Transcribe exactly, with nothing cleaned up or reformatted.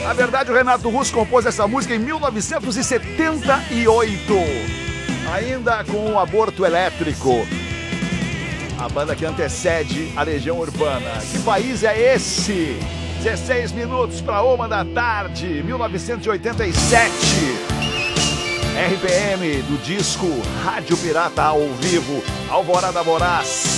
Na verdade, o Renato Russo compôs essa música em mil novecentos e setenta e oito, ainda com o Aborto Elétrico, a banda que antecede a Legião Urbana. Que país é esse? dezesseis minutos para uma da tarde, mil novecentos e oitenta e sete. R P M do disco Rádio Pirata ao vivo, Alvorada Voraz.